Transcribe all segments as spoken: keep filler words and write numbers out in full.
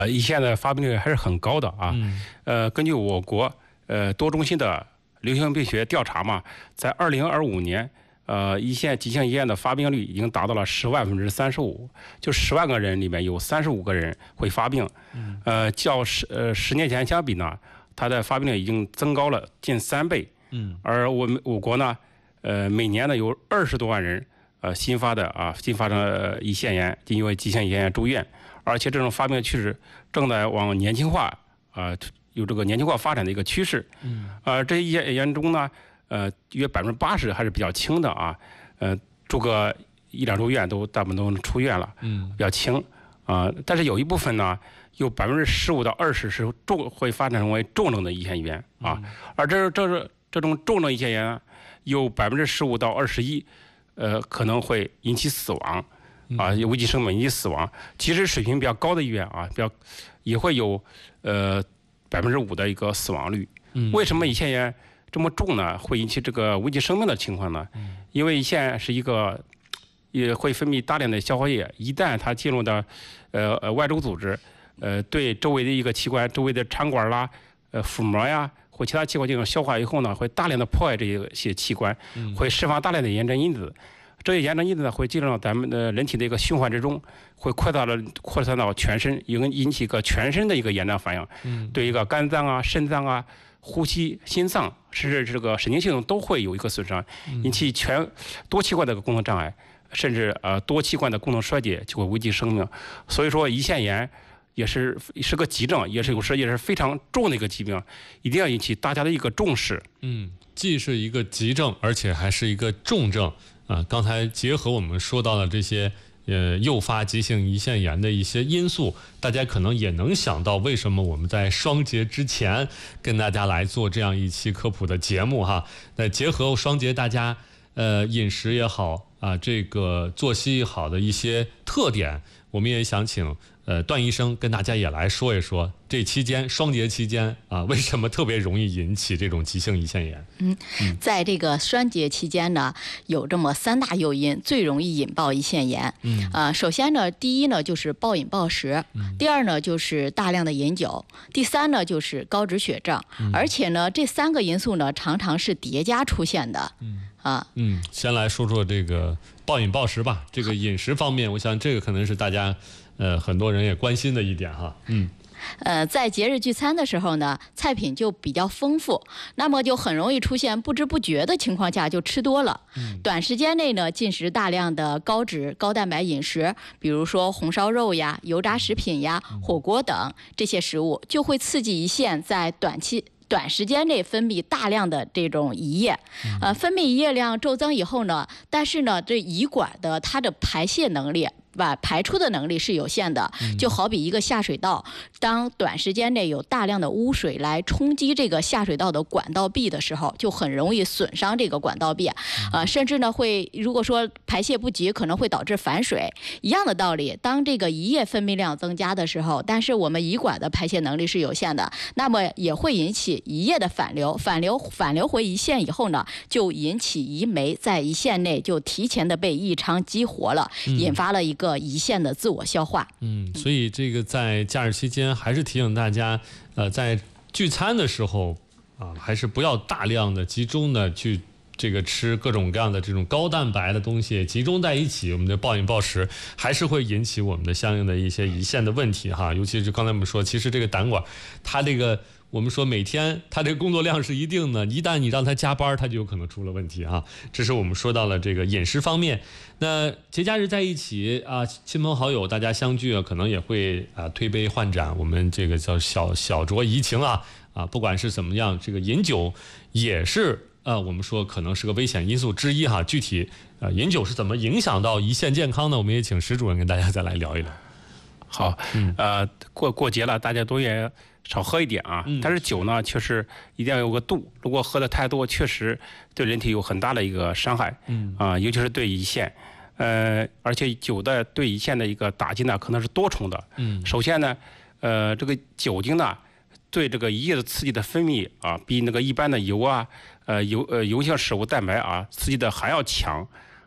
呃，胰腺的发病率还是很高的啊。 嗯、 呃，根据我国呃多中心的流行病学调查嘛，在二零二五年，呃，胰腺急性胰炎的发病率已经达到了十万分之三十五，就十万个人里面有三十五个人会发病。 嗯、 呃，较十呃十年前相比呢，它的发病率已经增高了近三倍。 嗯， 而我们我国呢，呃，每年呢有二十多万人呃新发的啊新发的胰腺炎，因为急性胰腺炎住院。而且这种发病趋势正在往年轻化啊、呃，有这个年轻化发展的一个趋势。 嗯， 呃，这一些炎中呢，呃，约百分之八十还是比较轻的啊，呃，住个一两周院都大部分都出院了， 嗯， 比较轻啊、呃。但是有一部分呢，有百分之十五到二十是重会发展成为重症的胰腺炎啊，而这这是这种重症胰腺炎有百分之十五到二十一，呃，可能会引起死亡。啊，危及生命、引起死亡。其实水平比较高的医院啊，比较也会有呃百分之五的一个死亡率。 嗯， 为什么胰腺炎这么重呢？会引起这个危及生命的情况呢？ 嗯、 因为胰腺是一个也会分泌大量的消化液，一旦它进入到呃呃外周组织，呃对周围的一个器官、周围的肠管啦、呃腹膜呀或其他器官进行消化以后呢，会大量的破坏这些器官，会释放大量的炎症因子。这些炎症因子呢，会进入到咱们的人体的一个循环之中，会扩大了扩散到全身，引引起一个全身的一个炎症反应。 嗯， 对一个肝脏啊、肾脏啊、呼吸、心脏，甚至这个神经系统都会有一个损伤，引起全多器官的功能障碍，甚至呃多器官的功能衰竭，就会危及生命。所以说，胰腺炎也是是个急症，也是有时也是非常重的一个疾病，一定要引起大家的一个重视。 嗯，既是一个急症，而且还是一个重症。啊，刚才结合我们说到的这些呃诱发急性胰腺炎的一些因素，大家可能也能想到为什么我们在双节之前跟大家来做这样一期科普的节目哈。那结合双节大家呃饮食也好啊，这个作息也好的一些特点，我们也想请呃段医生跟大家也来说一说，这期间双节期间啊，为什么特别容易引起这种急性胰腺炎？ 嗯，在这个双节期间呢，有这么三大诱因最容易引爆胰腺炎。嗯，呃，首先呢，第一呢就是暴饮暴食，嗯、第二呢就是大量的饮酒，第三呢就是高脂血症。嗯、而且呢，这三个因素呢常常是叠加出现的。嗯。啊， 嗯，先来说说这个暴饮暴食吧。这个饮食方面，我想这个可能是大家呃很多人也关心的一点哈。嗯。 呃，在节日聚餐的时候呢，菜品就比较丰富，那么就很容易出现不知不觉的情况下就吃多了。嗯、短时间内呢，进食大量的高脂、高蛋白饮食，比如说红烧肉呀、油炸食品呀、火锅等这些食物，就会刺激胰腺在短期。短时间内分泌大量的这种胰液，呃，分泌胰液量骤增以后呢，但是呢，这胰管的它的排泄能力。把排出的能力是有限的，就好比一个下水道，当短时间内有大量的污水来冲击这个下水道的管道壁的时候，就很容易损伤这个管道壁，呃，甚至呢会，如果说排泄不及，可能会导致反水。一样的道理，当这个胰液分泌量增加的时候，但是我们胰管的排泄能力是有限的，那么也会引起胰液的反流，反流反流回胰腺以后呢，就引起胰酶在胰腺内就提前的被异常激活了，引发了一个个胰腺的自我消化。 嗯，所以这个在假日期间还是提醒大家，呃，在聚餐的时候啊，还是不要大量的集中的去这个吃各种各样的这种高蛋白的东西集中在一起，我们的暴饮暴食还是会引起我们的相应的一些胰腺的问题哈。尤其是刚才我们说，其实这个胆管它这个。我们说每天他这个工作量是一定的，一旦你让他加班，他就有可能出了问题啊。这是我们说到了这个饮食方面。那节假日在一起啊，亲朋好友大家相聚啊，可能也会啊推杯换盏，我们这个叫小小酌怡情啊啊，不管是怎么样，这个饮酒也是呃，我们说可能是个危险因素之一哈。具体呃饮酒是怎么影响到胰腺健康呢？我们也请石主任跟大家再来聊一聊。 好，嗯、呃，过过节了，大家都也少喝一点啊。嗯、但是酒呢，确实一定要有个度。如果喝的太多，确实对人体有很大的一个伤害。嗯啊、呃，尤其是对胰腺。呃，而且酒的对胰腺的一个打击呢，可能是多重的。嗯。首先呢，呃，这个酒精呢，对这个胰液的刺激的分泌啊，比那个一般的油啊，呃油呃油性食物蛋白啊刺激的还要强。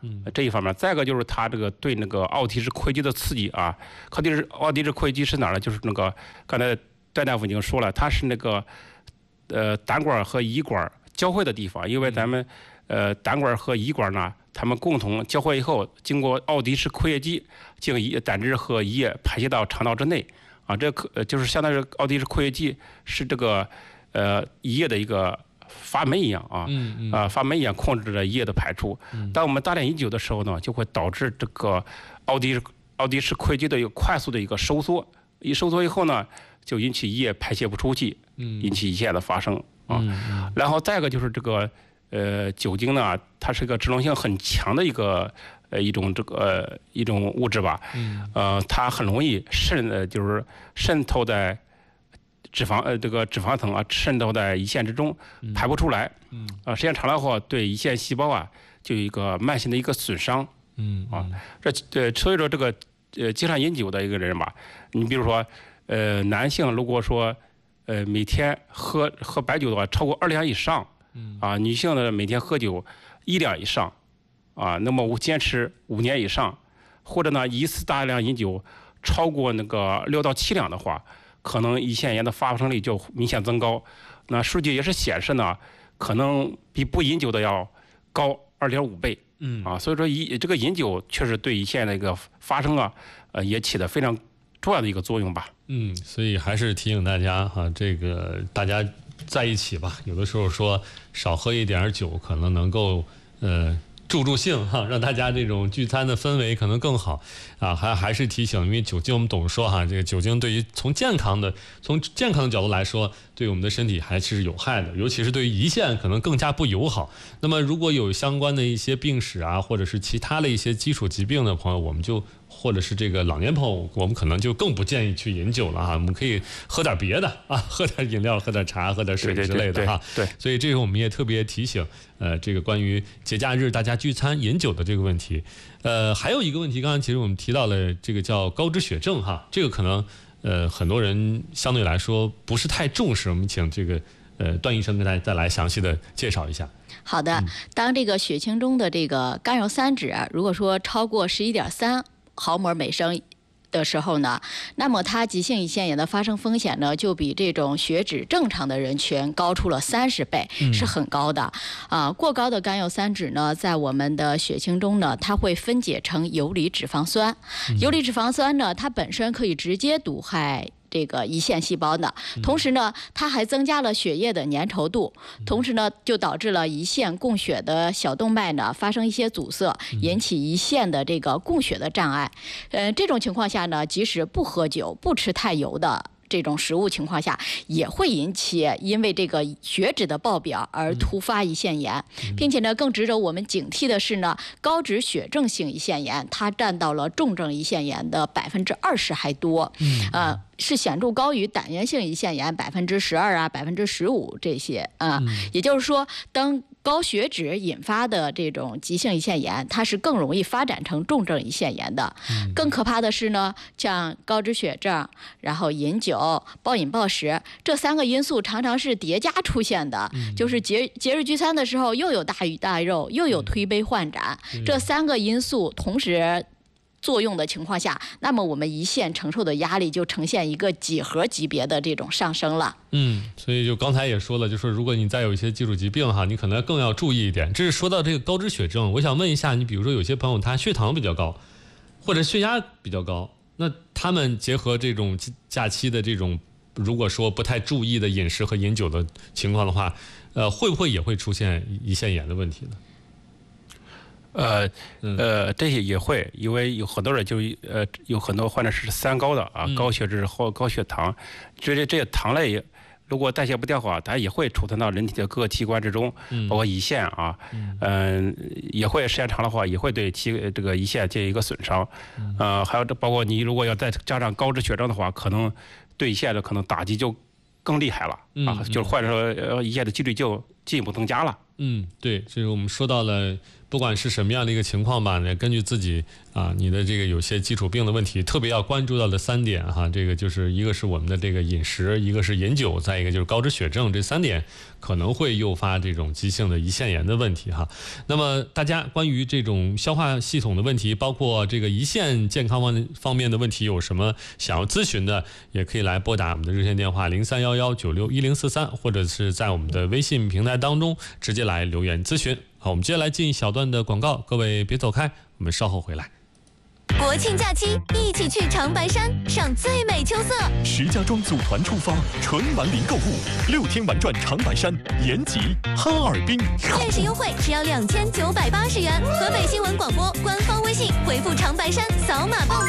嗯， 这一方面。再一个就是它这个对那个奥体式溃肌的刺激啊，奥体式奥体式溃肌是哪儿呢？就是那个刚才段大夫已经说了，它是那个呃胆管和胰管交汇的地方，因为咱们呃胆管和胰管呢，它们共同交汇以后，经过奥体式溃肌，经胰胆汁和胰液排泄到肠道之内啊，这可就是相当于奥体式溃肌是这个呃胰液的一个阀门一样啊， 嗯嗯啊阀门一样控制着胰液的排出。当我们大量饮酒的时候呢，就会导致这个奥体奥体式溃肌的一个快速的一个收缩，一收缩以后呢，就引起胰液排泄不出去，引起胰腺的发生啊。然后再一个就是这个呃酒精呢，它是个脂溶性很强的一个呃一种这个、呃、一种物质吧，呃它很容易渗呃就是渗透在脂肪呃这个脂肪层啊，渗透在胰腺之中，排不出来，啊时间长了后对胰腺细胞啊就有一个慢性的一个损伤， 嗯啊这呃所以说这个呃经常饮酒的一个人吧，你比如说呃男性如果说呃每天喝喝白酒的话超过二两以上，啊女性呢每天喝酒一两以上，啊那么我坚持五年以上，或者呢一次大量饮酒超过那个六到七两的话，可能胰腺炎的发生率就明显增高。那数据也是显示呢，可能比不饮酒的要高二点五倍。嗯啊，所以说饮这个饮酒确实对胰腺的一个发生啊，呃也起了非常重要的一个作用吧。 嗯，所以还是提醒大家哈，这个大家在一起吧，有的时候说少喝一点酒，可能能够呃。助助兴哈，让大家这种聚餐的氛围可能更好啊！还还是提醒，因为酒精我们总说哈，这个酒精对于从健康的从健康的角度来说，对我们的身体还是有害的，尤其是对于胰腺可能更加不友好。那么如果有相关的一些病史啊，或者是其他的一些基础疾病的朋友，我们就或者是这个老年朋友，我们可能就更不建议去饮酒了哈。我们可以喝点别的啊，喝点饮料，喝点茶，喝点水之类的哈。 对， 所以这个我们也特别提醒，呃，这个关于节假日大家聚餐饮酒的这个问题。呃，还有一个问题，刚刚其实我们提到了这个叫高脂血症哈，这个可能呃很多人相对来说不是太重视，我们请这个呃段医生跟大家再来详细的介绍一下。 好的，当这个血清中的这个甘油三酯如果说超过十一点三毫摩每升的时候呢，那么它急性胰腺炎的发生风险呢，就比这种血脂正常的人群高出了三十倍，是很高的。啊，过高的甘油三酯呢，在我们的血清中呢，它会分解成游离脂肪酸。游离脂肪酸呢，它本身可以直接毒害这个胰腺细胞的，同时呢，它还增加了血液的粘稠度，同时呢，就导致了胰腺供血的小动脉呢发生一些阻塞，引起胰腺的这个供血的障碍。呃，这种情况下呢，即使不喝酒、不吃太油的这种食物情况下，也会引起因为这个血脂的爆表而突发胰腺炎，并且呢，更值得我们警惕的是呢，高脂血症性胰腺炎它占到了重症胰腺炎的百分之二十还多，呃，是显著高于胆源性胰腺炎百分之十二啊、百分之十五这些啊、呃。也就是说，当高血脂引发的这种急性胰腺炎，它是更容易发展成重症胰腺炎的。更可怕的是呢，像高脂血症，然后饮酒、暴饮暴食这三个因素常常是叠加出现的。就是节节日聚餐的时候，又有大鱼大肉，又有推杯换盏，这三个因素同时作用的情况下，那么我们胰腺承受的压力就呈现一个几何级别的这种上升了。 嗯，所以就刚才也说了，就说如果你再有一些基础疾病哈，你可能更要注意一点。这是说到这个高脂血症，我想问一下，你比如说有些朋友他血糖比较高，或者血压比较高，那他们结合这种假期的这种，如果说不太注意的饮食和饮酒的情况的话，呃，会不会也会出现胰腺炎的问题呢？ 呃呃，这些也会，因为有很多人就呃有很多患者是三高的啊，高血脂或高血糖，这些这些糖类如果代谢不掉的话，它也会储存到人体的各个器官之中，包括胰腺啊，嗯，也会时间长的话也会对其这个胰腺进行一个损伤，呃，还有这包括你如果要再加上高脂血症的话，可能对胰腺的可能打击就更厉害了啊，就是患者说胰腺的几率就进一步增加了。 嗯，对，就是我们说到了，不管是什么样的一个情况吧，呢，根据自己啊，你的这个有些基础病的问题，特别要关注到的三点哈，这个就是一个是我们的这个饮食，一个是饮酒，再一个就是高脂血症，这三点可能会诱发这种急性的胰腺炎的问题哈。那么大家关于这种消化系统的问题，包括这个胰腺健康方方面的问题，有什么想要咨询的，也可以来拨打我们的热线电话零三幺幺九六一零四三，或者是在我们的微信平台当中直接来留言咨询。好，我们接下来进一小段的广告，各位别走开，我们稍后回来。 国庆假期，一起去长白山赏最美秋色。 石家庄组团出发，纯玩零购物，六天玩转长白山、延吉、哈尔滨。 限时优惠只要两千九百八十元。河北新闻广播官方微信回复长白山，扫码报名。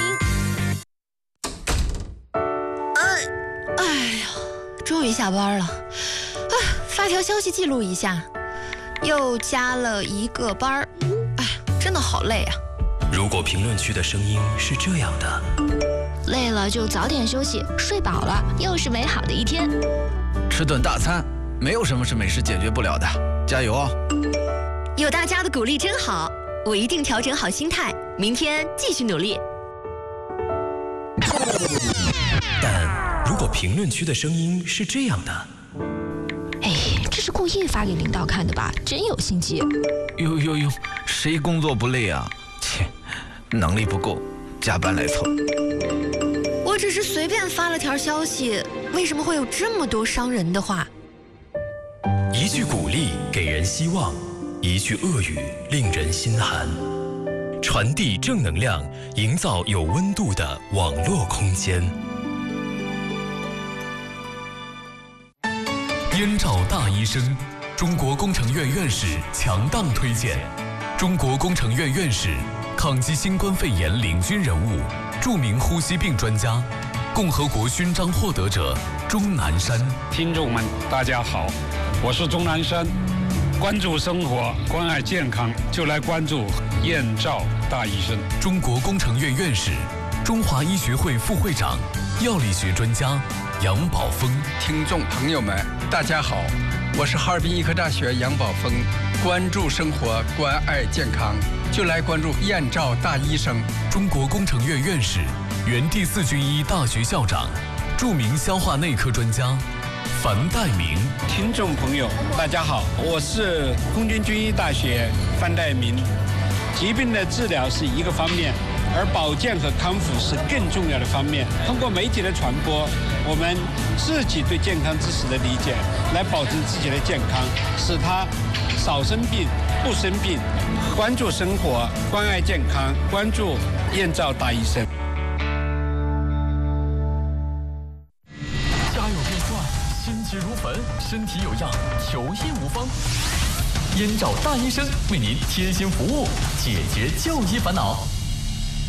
哎，哎呀，终于下班了。啊，发条消息记录一下，又加了一个班儿。哎，真的好累啊。 如果评论区的声音是这样的， 累了就早点休息，睡饱了又是美好的一天。 吃顿大餐，没有什么是美食解决不了的，加油哦！ 有大家的鼓励真好，我一定调整好心态，明天继续努力。 但如果评论区的声音是这样的， 哎，这是故意发给领导看的吧？真有心机。 呦呦呦，谁工作不累啊？切，能力不够，加班来凑。 我只是随便发了条消息，为什么会有这么多伤人的话？ 一句鼓励给人希望，一句恶语令人心寒。传递正能量，营造有温度的网络空间。燕赵大医生，中国工程院院士强档推荐。中国工程院院士，抗击新冠肺炎领军人物，著名呼吸病专家，共和国勋章获得者钟南山。 听众们，大家好，我是钟南山。关注生活，关爱健康，就来关注燕赵大医生。 中国工程院院士，中华医学会副会长，药理学专家杨宝峰。 听众朋友们，大家好，我是哈尔滨医科大学杨宝峰。关注生活，关爱健康，就来关注燕赵大医生。 中国工程院院士，原第四军医大学校长，著名消化内科专家樊岱明。 听众朋友，大家好，我是空军军医大学樊岱明。疾病的治疗是一个方面，而保健和康复是更重要的方面。通过媒体的传播，我们自己对健康知识的理解，来保证自己的健康，使他少生病、不生病。关注生活，关爱健康，关注燕赵大医生。 家有变幻，心急如焚，身体有恙，求医无方。燕赵大医生为您贴心服务，解决就医烦恼。